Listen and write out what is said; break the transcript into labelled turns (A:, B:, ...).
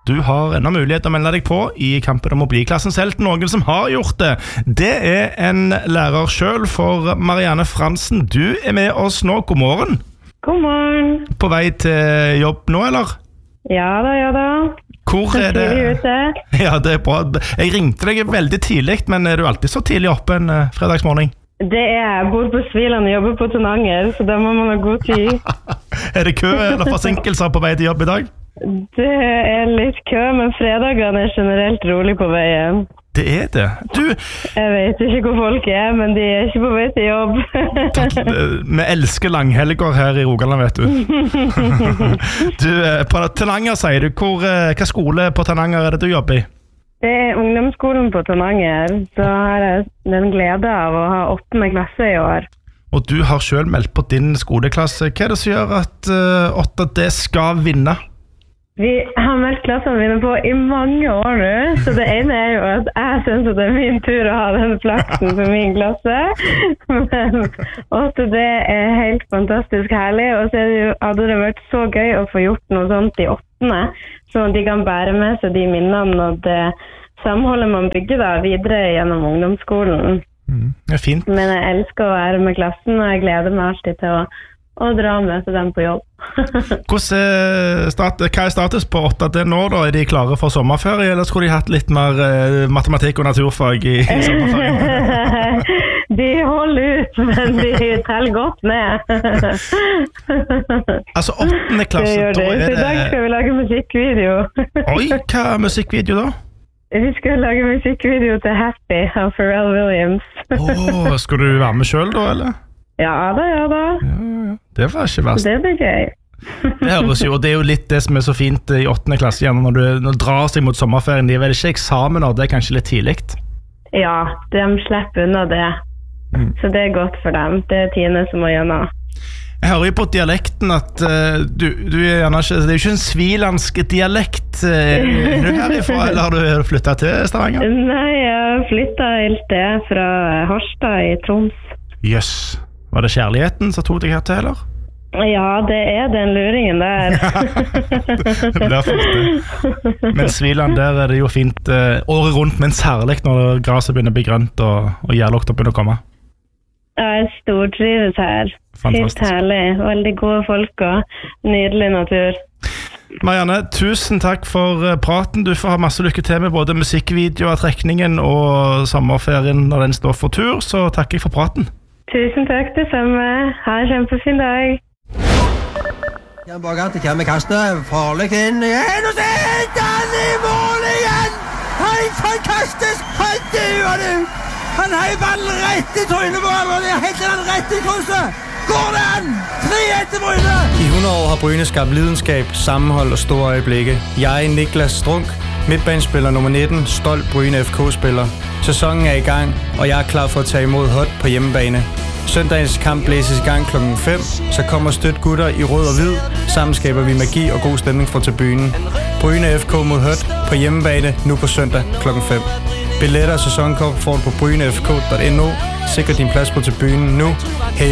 A: du har enda mulighet til å melde deg på I kampen om å bli klassens helt. Noen som har gjort det. Det en lærer selv for Marianne Fransen. Du med oss nå. God morgen.
B: God morgen.
A: På vei til jobb nå, eller?
B: Ja da.
A: Hvor det? Ja, det bra. Jeg ringte deg veldig tidlig, men du alltid så tidlig oppe en fredagsmorgen?
B: Det jeg bor på Sviland og jobber på Tananger, så da må man ha god tid.
A: Det kø eller forsinkelser på vei til jobb I dag?
B: Det litt kø, men fredagene generelt rolig på veien.
A: Det det. Du...
B: Jeg vet ikke hvor folk men de ikke på vei til jobb.
A: Vi elsker langhelger her I Rogaland, vet du. Du, på Tananger sier du, hva skole på Tananger det du jobber I?
B: Det ungdomsskolen på Tananger, så har jeg den glede av å ha 8. klasse I år.
A: Og du har selv meldt på din skoleklasse. Hva det som gjør at 8D skal vinne?
B: Vi har meldt klassen mine på I mange år nå, så det ene jo at jeg synes at det min tur å ha den flaksen for min klasse. Men 8D helt fantastisk herlig, og så hadde det vært så gøy å få gjort noe sånt I 8. sånn at de kan bære med seg de minnene og det samholdet man bygger da videre gjennom ungdomsskolen.
A: Det fint.
B: Men jeg elsker å være med klassen, og jeg gleder meg alltid til å dra og møte dem på jobb.
A: Hva status på 8D nå da? De klare for sommerferie, eller skulle de hatt litt mer matematikk og naturfag I sommerferien?
B: De holder ut, men de teller godt ned.
A: Altså 8. klasse,
B: da I dag skal vi lage musikkvideo.
A: Oi, hva musikkvideo da?
B: Vi skal lage musikkvideo til Happy av Pharrell Williams.
A: Skal du være med selv da, eller?
B: Ja da.
A: Ja. Det var ikke verst.
B: Det blir gøy.
A: Det høres jo, og det jo litt det som så fint I 8. klasse igjen, når du drar seg mot sommerferien. De vel ikke eksamen, og det kanskje litt tidligt?
B: Ja, de slipper unna det. Så det godt for dem. Det Tine som må gjennom.
A: Jeg hører jo på dialekten at du gjerne ikke, det jo ikke en svilandsk dialekt. Du herifra, eller har du flyttet til Stavanger?
B: Nei, jeg flyttet helt det fra Harstad I Troms.
A: Jøss. Var det kjærligheten som tok deg her til, eller?
B: Ja, det den luringen der.
A: Det blir fort det. Men Sviland, der det jo fint året rundt, men særlig når gresset begynner å bli grønt og gjærlukta begynner å komme.
B: Jeg stortrives her.
A: Fantastisk.
B: Helt herlig. Veldig gode folk og nydelig natur.
A: Marianne, tusen takk for praten. Du får ha masse lykke til med både musikkvideo av trekningen og sommerferien når den står for tur, så takker jeg for praten.
B: Tusen takk det samme. Ha en kjempefin dag.
C: Jan Borgante kommer kastet farlig inn igjen, og så han I mål igjen! Helt fantastisk! Han døde du! Han har ballen rett I trynet på ham, og det helt til han rett I krysset! Går det an? 3-1 til Bryne!
D: I 100 år har Bryne skabt lidenskab, sammenhold og store øjeblikke. Jeg Niklas Strunk, midtbanespiller nummer 19, stolt Bryne FK-spiller. Sæsonen I gang, og jeg klar for at tage imod Hot på hjemmebane. Søndagens kamp blæses I gang klokken 5, så kommer støt gutter I rød og hvid. Sammen skaber vi magi og god stemning for tribunen. Bryne FK mod Hot på hjemmebane nu på søndag klokken 5. Billetter og sæsonkort får du på brynefk.no. Sikre din plads på tribunen nu.